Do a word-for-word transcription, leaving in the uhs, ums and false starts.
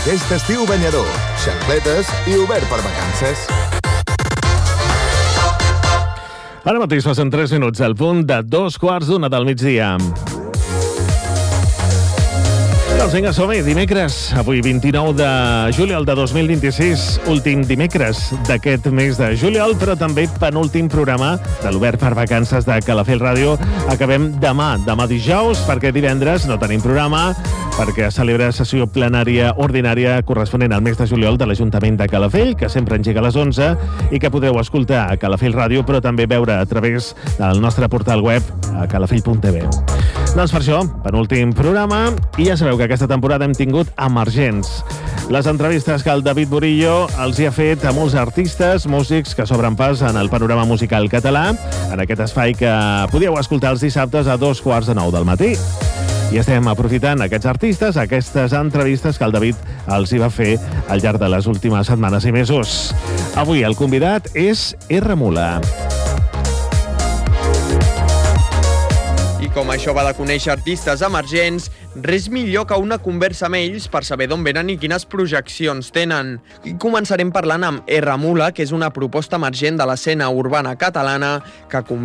Aquest estiu banyador, xancletes i obert per vacances. Ara mateix passen tres minuts al punt de dos quarts d'una del migdia. Doncs vinga, som-hi, dimecres, avui vint-i-nou de juliol de dos mil vint-i-sis, últim dimecres d'aquest mes de juliol, però també penúltim programa de l'Obert per Vacances de Calafell Ràdio. Acabem demà, demà dijous, perquè divendres no tenim programa, perquè celebra sessió plenària ordinària corresponent al mes de juliol de l'Ajuntament de Calafell, que sempre engega a les onze i que podreu escoltar a Calafell Ràdio, però també veure a través del nostre portal web a calafell punt t v. Doncs per això, penúltim programa, i ja sabeu que aquesta temporada hem tingut emergents. Les entrevistes que el David Burillo els hi ha fet a molts artistes, músics que s'obren pas en el panorama musical català, en aquest espai que podíeu escoltar els dissabtes a dos quarts de nou del matí. I estem aprofitant aquests artistes, aquestes entrevistes que el David els hi va fer al llarg de les últimes setmanes i mesos. Avui el convidat és R. Mula. I com això va de conèixer artistes emergents, res millor que una conversa amb ells per saber d'on venen i quines projeccions tenen. I començarem parlant amb R. Mula, que és una proposta emergent de l'escena urbana catalana que